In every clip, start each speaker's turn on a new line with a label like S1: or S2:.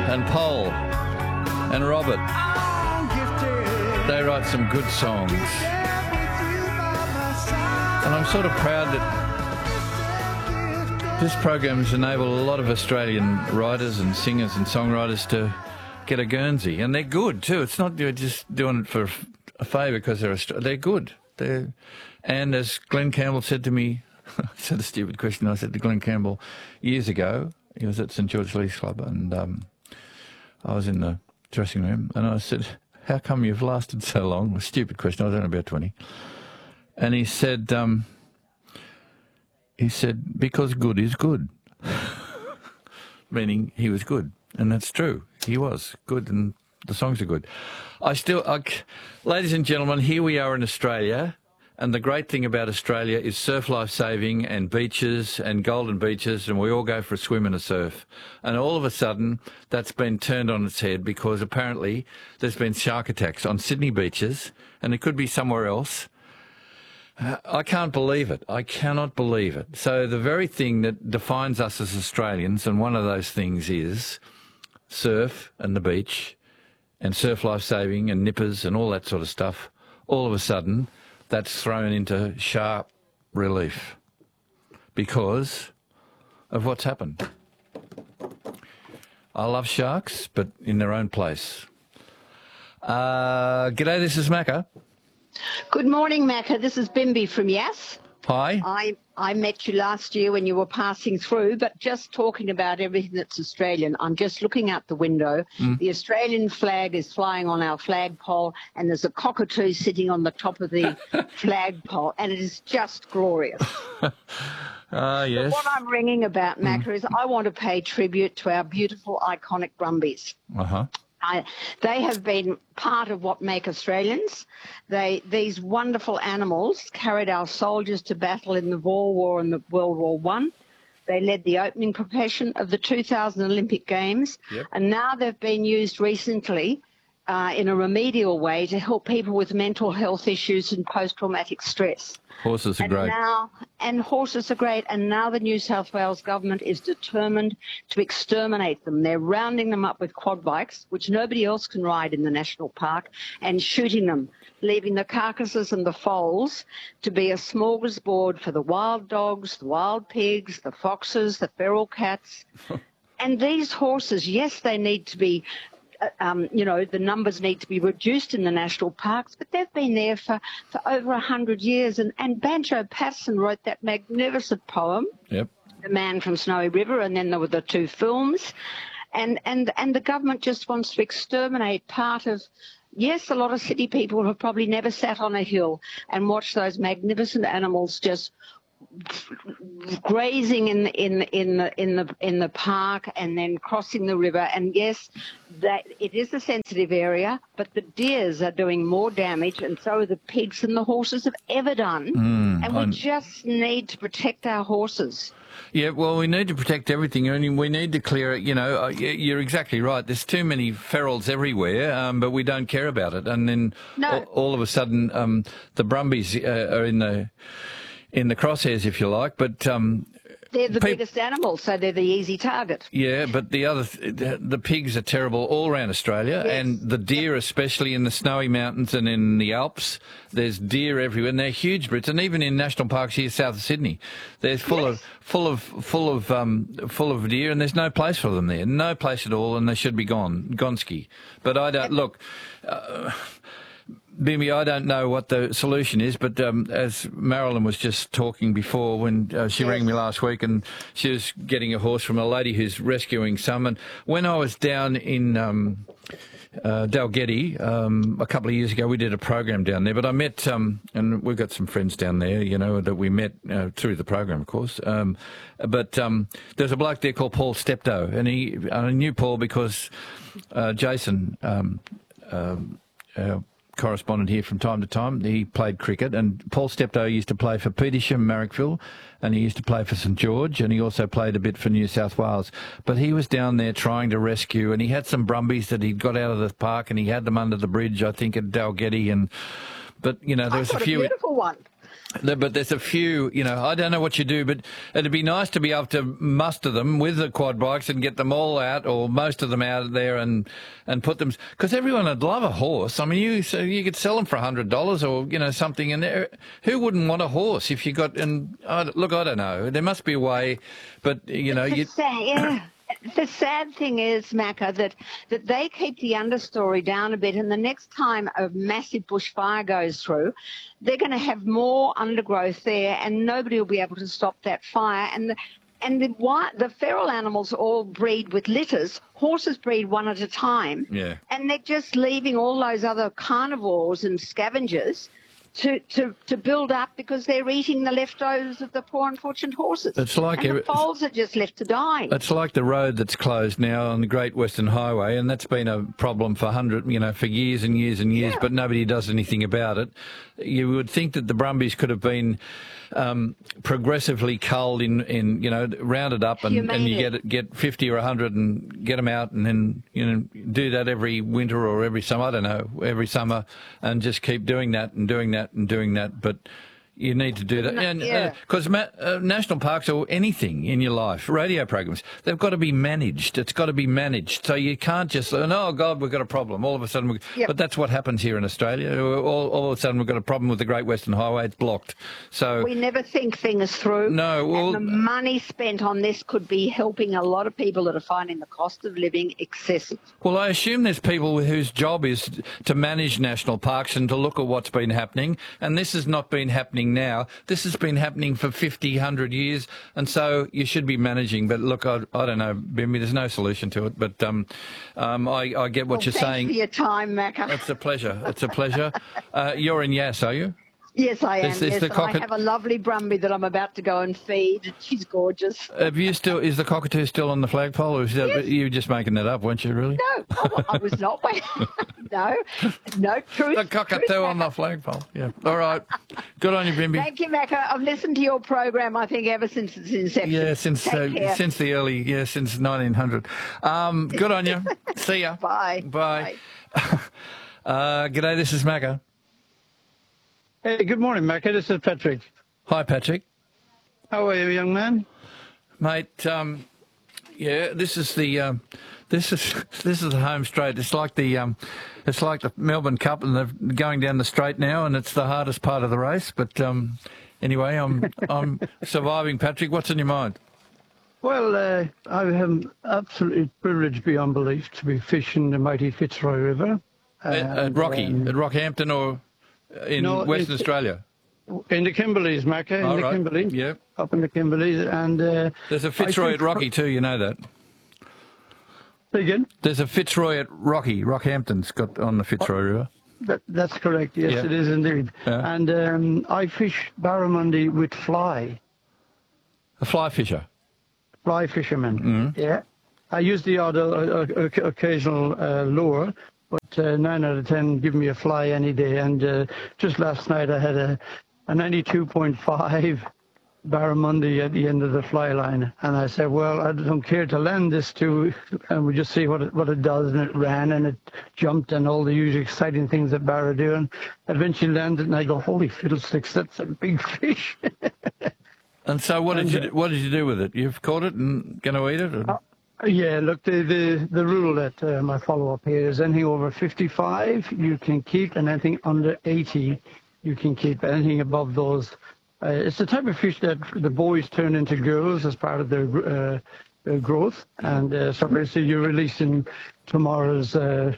S1: and Paul and Robert. They write some good songs. And I'm sort of proud that this program has enabled a lot of Australian writers and singers and songwriters to get a Guernsey. And they're good too. It's not you're just doing it for a favour because they're good. And as Glenn Campbell said to me, I said a stupid question I said to Glenn Campbell years ago. He was at St George Leagues Club and I was in the dressing room and I said, how come you've lasted so long? A stupid question. I was only about 20. And he said, because good is good. Meaning he was good. And that's true. He was good and the songs are good. Ladies and gentlemen, here we are in Australia. And the great thing about Australia is surf life saving and beaches and golden beaches, and we all go for a swim and a surf. And all of a sudden, that's been turned on its head because apparently there's been shark attacks on Sydney beaches, and it could be somewhere else. I can't believe it. I cannot believe it. So the very thing that defines us as Australians, and one of those things is surf and the beach and surf life saving and nippers and all that sort of stuff, all of a sudden that's thrown into sharp relief because of what's happened. I love sharks, but in their own place. G'day, this is Macca.
S2: Good morning, Macca. This is Bimby from Yass.
S1: Hi.
S2: I met you last year when you were passing through, but just talking about everything that's Australian. I'm just looking out the window. The Australian flag is flying on our flagpole, and there's a cockatoo sitting on the top of the flagpole, and it is just glorious.
S1: Yes.
S2: But what I'm ringing about, Macca, is I want to pay tribute to our beautiful, iconic Brumbies.
S1: Uh-huh.
S2: They have been part of what make Australians. These wonderful animals carried our soldiers to battle in the Boer War and the World War I. They led the opening procession of the 2000 Olympic Games, and now they've been used recently in a remedial way to help people with mental health issues and post-traumatic stress.
S1: Horses are great.
S2: And horses are great. And now the New South Wales government is determined to exterminate them. They're rounding them up with quad bikes, which nobody else can ride in the national park, and shooting them, leaving the carcasses and the foals to be a smorgasbord for the wild dogs, the wild pigs, the foxes, the feral cats. And these horses, yes, they need to be the numbers need to be reduced in the national parks, but they've been there for over 100 years. And Banjo Paterson wrote that magnificent poem, The Man from Snowy River, and then there were the two films. And the government just wants to exterminate part of, yes, a lot of city people have probably never sat on a hill and watched those magnificent animals just grazing in the park and then crossing the river. And yes, that it is a sensitive area, but the deers are doing more damage, and so are the pigs than the horses have ever done. And we just need to protect our horses.
S1: Yeah, well, we need to protect everything, and we need to clear it. You're exactly right. There's too many ferals everywhere, but we don't care about it. And then all of a sudden, the Brumbies are in the crosshairs, if you like, but
S2: they're the biggest animals, so they're the easy target.
S1: Yeah, but the pigs are terrible all around Australia, and the deer, especially in the snowy mountains and in the Alps. There's deer everywhere, and they're huge Brits, and even in national parks here south of Sydney, they're full of deer, and there's no place for them there, no place at all, and they should be gone, gonski. But I don't look. Bimby, I don't know what the solution is, but as Marilyn was just talking before when she rang me last week, and she was getting a horse from a lady who's rescuing some. And when I was down in Dalgety a couple of years ago, we did a program down there, but I met, and we've got some friends down there, that we met through the program, of course. But there's a bloke there called Paul Steptoe, and I knew Paul because Jason, correspondent here from time to time. He played cricket, and Paul Steptoe used to play for Petersham, Marrickville, and he used to play for St George, and he also played a bit for New South Wales. But he was down there trying to rescue, and he had some Brumbies that he'd got out of the park, and he had them under the bridge, I think, at Dalgety. But there was a few.
S2: A beautiful one.
S1: But there's a few, I don't know what you do, but it'd be nice to be able to muster them with the quad bikes and get them all out, or most of them out there, and put them, because everyone would love a horse. I mean, you could sell them for $100 or something, and who wouldn't want a horse if you got? And look, I don't know. There must be a way, but
S2: The sad thing is, Macca, that they keep the understory down a bit, and the next time a massive bushfire goes through, they're going to have more undergrowth there, and nobody will be able to stop that fire. And the feral animals all breed with litters. Horses breed one at a time.
S1: Yeah.
S2: And they're just leaving all those other carnivores and scavengers to build up, because they're eating the leftovers of the poor unfortunate horses.
S1: It's like
S2: the foals are just left to die.
S1: It's like the road that's closed now on the Great Western Highway, and that's been a problem for for years and years and years, but nobody does anything about it. You would think that the Brumbies could have been progressively culled rounded up, and you get 50 or 100 and get them out, and then do that every winter or every summer, and just keep doing that and doing that and doing that. But you need to do that, because national parks or anything in your life, radio programs, they've got to be managed. It's got to be managed. So you can't just say, oh God, we've got a problem. All of a sudden, but that's what happens here in Australia. All of a sudden, we've got a problem with the Great Western Highway. It's blocked. So
S2: we never think things through.
S1: No, well,
S2: and the money spent on this could be helping a lot of people that are finding the cost of living excessive.
S1: Well, I assume there's people whose job is to manage national parks and to look at what's been happening, and this has not been happening now. This has been happening for 50, 100 years, and so you should be managing. But look, I don't know, Bimby, there's no solution to it. But I get what you're saying.
S2: Thanks for your time, Macca.
S1: It's a pleasure. It's a pleasure. You're in Yass, are you?
S2: Yes, I am. I have a lovely Brumby that I'm about to go and feed. She's gorgeous.
S1: Is the cockatoo still on the flagpole, or is you just making that up, weren't you, really?
S2: No, I was not. No, truth.
S1: The cockatoo on the flagpole. Yeah. All right. Good on you, Bimby.
S2: Thank you, Macca. I've listened to your program, I think, ever since its inception.
S1: Yeah, since 1900. Good on you. See ya.
S2: Bye.
S1: Bye. G'day, this is Macca.
S3: Hey, good morning, Macca. This is Patrick.
S1: Hi, Patrick.
S3: How are you, young man?
S1: Mate, this is the home straight. It's like the Melbourne Cup, and they're going down the straight now, and it's the hardest part of the race. But anyway, I'm surviving. Patrick, what's in your mind?
S3: Well, I am absolutely privileged beyond belief to be fishing the mighty Fitzroy River.
S1: At Rockhampton, or in Western Australia?
S3: In the Kimberleys, Macca, in the Kimberleys.
S1: Yeah.
S3: Up in the Kimberleys. And
S1: there's a Fitzroy at Rocky too, you know that.
S3: Say again?
S1: There's a Fitzroy at Rockhampton's got on the Fitzroy River.
S3: That's correct, yes, It is indeed. Yeah. And I fish barramundi with fly.
S1: A fly fisher?
S3: Fly fisherman,
S1: Mm-hmm.
S3: I use the odd occasional lure, but 9 out of 10 give me a fly any day. And just last night I had a 92.5 barramundi at the end of the fly line, and I said, well, I don't care to land this to, and we just see what it does. And it ran and it jumped and all the usual exciting things that barra do, and eventually landed, and I go, holy fiddlesticks, that's a big fish.
S1: And so what did you do with it? You've caught it and going to eat it?
S3: Yeah, look, the rule that I follow up here is anything over 55 you can keep, and anything under 80 you can keep. Anything above those, it's the type of fish that the boys turn into girls as part of their growth. And so basically you're releasing tomorrow's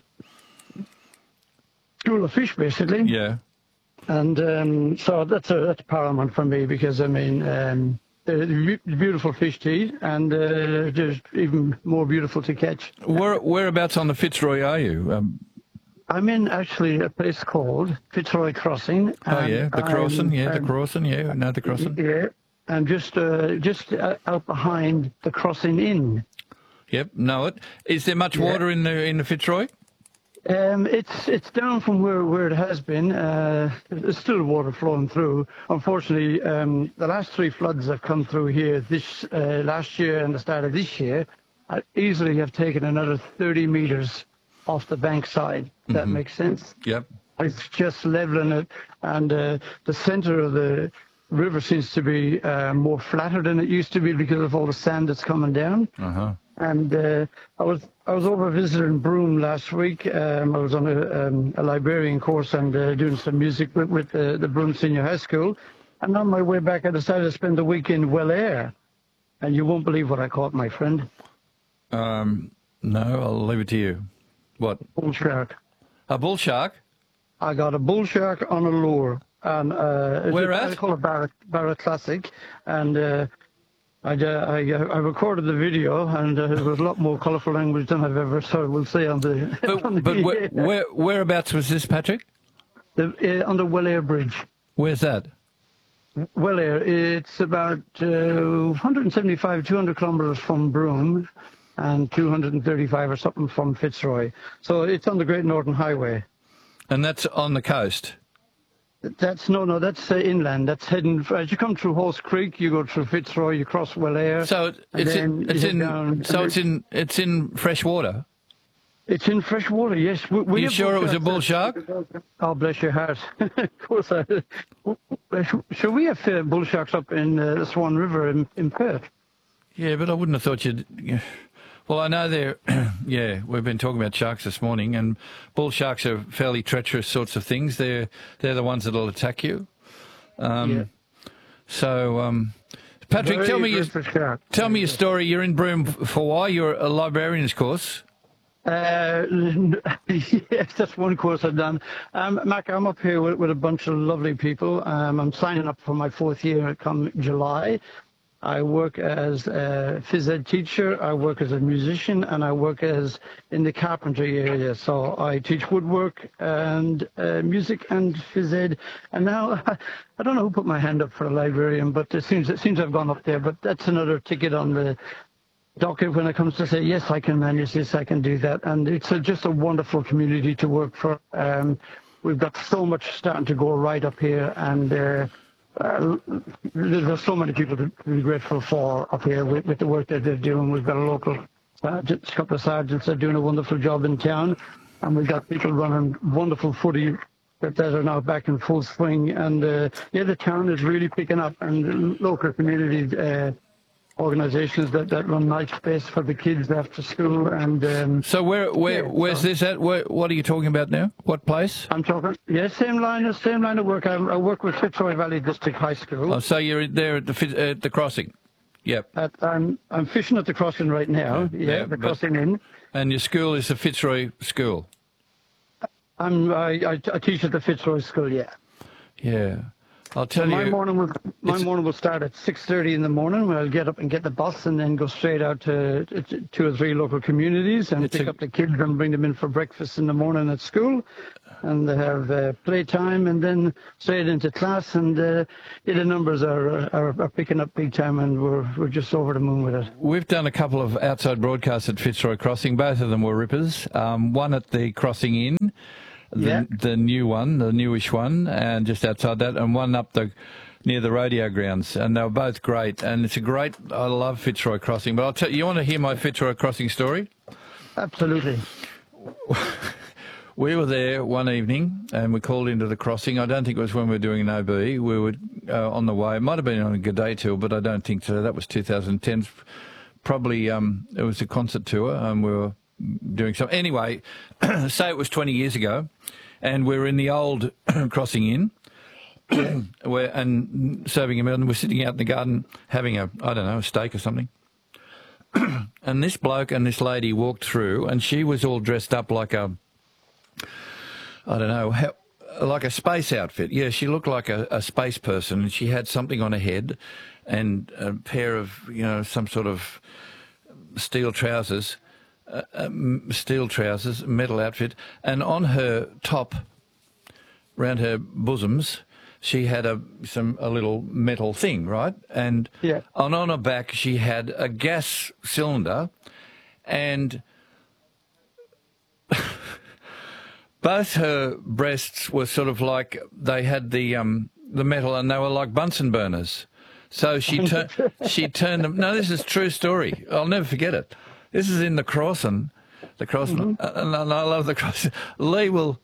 S3: school of fish, basically.
S1: Yeah.
S3: And so that's paramount for me, because, I mean, they're beautiful fish to eat, and just even more beautiful to catch.
S1: Whereabouts on the Fitzroy are you?
S3: I'm in actually a place called Fitzroy Crossing.
S1: The Crossing, the Crossing, know the Crossing.
S3: Yeah, I'm just out behind the Crossing Inn.
S1: Yep, know it. Is there much water in the Fitzroy?
S3: It's down from where it has been. There's still water flowing through. Unfortunately, the last 3 floods that come through here this last year and the start of this year easily have taken another 30 meters off the bank side. That makes sense.
S1: Yep.
S3: It's just leveling it, and the center of the river seems to be more flatter than it used to be because of all the sand that's coming down.
S1: Uh-huh.
S3: And I was over visiting Broome last week. I was on a librarian course and doing some music with the Broome Senior High School. And on my way back, I decided to spend the week in Welair. And you won't believe what I caught, my friend.
S1: No, I'll leave it to you. What?
S3: Bull shark.
S1: A bull shark?
S3: I got a bull shark on a lure. And
S1: where at?
S3: I call it Barra Classic. And I recorded the video, and it was a lot more colourful language than I've ever heard. We'll say on the.
S1: But whereabouts was this, Patrick?
S3: On the Welair Bridge.
S1: Where's that?
S3: Welair, it's about 175, 200 kilometres from Broome, and 235 or something from Fitzroy. So it's on the Great Northern Highway.
S1: And that's on the coast?
S3: That's that's inland. That's heading as you come through Horse Creek, you go through Fitzroy, you cross Welair.
S1: So it's in fresh water.
S3: It's in fresh water, yes.
S1: Are you sure it was a bull shark?
S3: Oh, bless your heart. Of course. So we have bull sharks up in the Swan River in Perth.
S1: Yeah, but I wouldn't have thought you'd. Well, I know they're. Yeah, we've been talking about sharks this morning, and bull sharks are fairly treacherous sorts of things. They're the ones that'll attack you. So, Patrick, tell me your story. You're in Broome for why? You're a librarian's course.
S3: Yes, that's one course I've done. Mac, I'm up here with a bunch of lovely people. I'm signing up for my 4th year come July. I work as a phys ed teacher, I work as a musician, and I work in the carpentry area. So I teach woodwork and music and phys ed. And now, I don't know who put my hand up for a librarian, but it seems I've gone up there. But that's another ticket on the docket when it comes to say, yes, I can manage this, I can do that. And it's just a wonderful community to work for. We've got so much starting to go right up here, and there's so many people to be grateful for up here with the work that they're doing. We've got a local couple of sergeants that are doing a wonderful job in town, and we've got people running wonderful footy that are now back in full swing. And the town is really picking up, and local community organisations that run night space for the kids after school. And
S1: so where's this at? What are you talking about now? What place?
S3: I'm talking, same line of work. I work with Fitzroy Valley District High School.
S1: Oh, so you're there at the crossing? Yep.
S3: I'm fishing at the crossing right now. The crossing in.
S1: And your school is the Fitzroy School?
S3: I teach at the Fitzroy School, yeah.
S1: Yeah. I'll tell you.
S3: My morning will start at 6:30 in the morning, when I'll get up and get the bus and then go straight out to 2 or 3 local communities and pick up the kids and bring them in for breakfast in the morning at school. And they have playtime and then straight into class. And the numbers are picking up big time, and we're just over the moon with it.
S1: We've done a couple of outside broadcasts at Fitzroy Crossing. Both of them were rippers. One at the Crossing Inn. The new one, the newish one, and just outside that, and one up near the rodeo grounds, and they were both great. And it's I love Fitzroy Crossing. But I'll tell you, want to hear my Fitzroy Crossing story?
S3: Absolutely.
S1: We were there one evening, and we called into the crossing. I don't think it was when we were doing an OB. We were on the way. It might have been on a G'day tour, but I don't think so. That was 2010. Probably it was a concert tour, and we were doing something. Anyway, say it was 20 years ago, and we were in the old Crossing Inn, and serving a meal, and we're sitting out in the garden having a steak or something. And this bloke and this lady walked through, and she was all dressed up like like a space outfit. Yeah, she looked like a space person, and she had something on her head and a pair of, some sort of steel trousers, metal outfit, and on her top, round her bosoms, she had a little metal thing, right? And on her back, she had a gas cylinder, and both her breasts were sort of like they had the metal, and they were like Bunsen burners. So she turned them. No, this is a true story. I'll never forget it. This is in the Crossing. The cross, and I love the cross. Lee will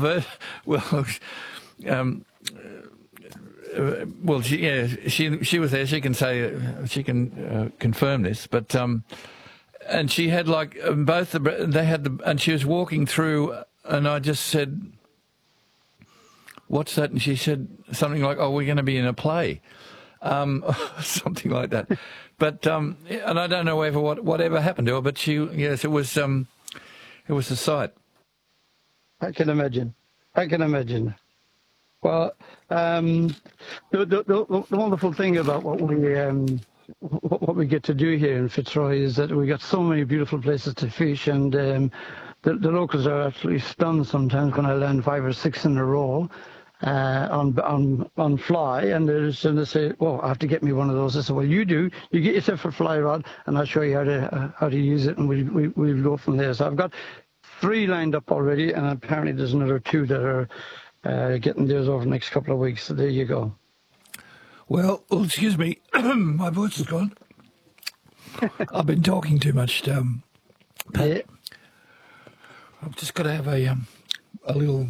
S1: well, she was there. She can say, she can confirm this. But and she had like and she was walking through, and I just said, "What's that?" And she said something like, "Oh, we're going to be in a play," something like that. But and I don't know whatever happened to her. But it was a sight.
S3: I can imagine. Well, the wonderful thing about what we get to do here in Fitzroy is that we got so many beautiful places to fish, and the locals are absolutely stunned sometimes when I land 5 or 6 in a row on fly, and they say, "Well, I have to get me one of those." I said, "Well, you get yourself a fly rod, and I'll show you how to use it, and we'll go from there." So I've got 3 lined up already, and apparently there's another 2 that are getting theirs over the next couple of weeks. So there you go.
S4: Well, excuse me, my voice is gone. I've been talking too much.
S3: Yeah.
S4: I've just got to have a little.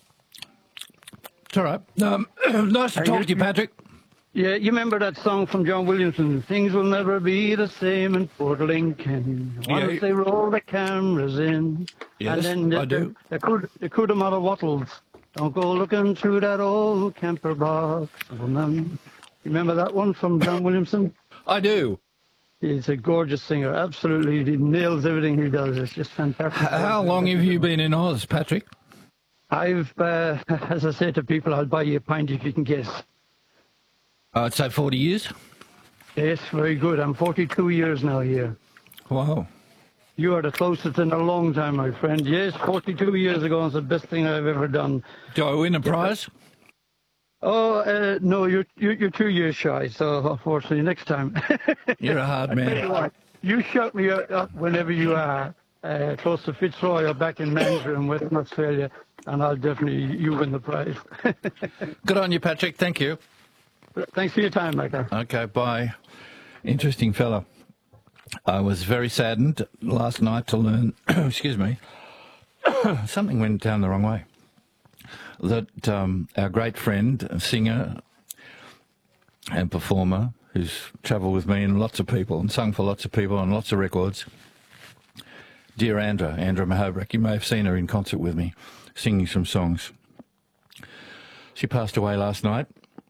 S4: It's all right. Nice to talk to you, Patrick.
S3: Yeah, you remember that song from John Williamson? Things will never be the same in Port Lincoln once they roll the cameras in.
S4: Yes,
S3: and then
S4: I do.
S3: The Cootamata Wattles. Don't go looking through that old camper box. Oh, man. Remember that one from John Williamson?
S4: I do.
S3: He's a gorgeous singer. Absolutely. He nails everything he does. It's just fantastic.
S4: How long have you been in Oz, Patrick?
S3: I've, as I say to people, I'll buy you a pint if you can guess.
S4: I'd say 40 years.
S3: Yes, very good. I'm 42 years now here.
S4: Wow.
S3: You are the closest in a long time, my friend. Yes, 42 years ago. It's the best thing I've ever done.
S4: Do I win a prize?
S3: Oh, no, you're 2 years shy, so unfortunately, next time.
S4: You're a hard man.
S3: You shout me up whenever you are close to Fitzroy or back in Mandurah in Western Australia, and I'll definitely, you win the prize.
S1: Good on you, Patrick. Thank you.
S3: Thanks for your time, Michael.
S1: Okay, bye. Interesting fella. I was very saddened last night to learn, excuse me, something went down the wrong way, that our great friend, singer and performer, who's travelled with me and lots of people and sung for lots of people on lots of records, dear Andra Mahobrak, you may have seen her in concert with me, singing some songs. She passed away last night,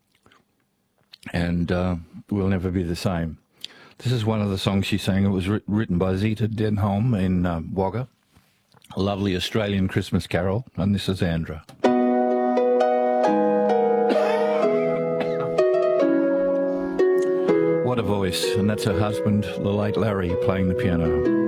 S1: and will never be the same. This is one of the songs she sang. It was written by Zita Denholm in Wagga, a lovely Australian Christmas carol, and this is Andra. What a voice, and that's her husband, the late Larry, playing the piano.